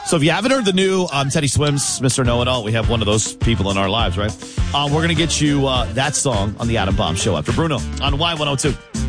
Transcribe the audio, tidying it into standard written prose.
So if you haven't heard the new Teddy Swims, Mr. Know-It-All, we have one of those people in our lives, right? We're going to get you that song on the Adam Bomb Show after Bruno on Y102.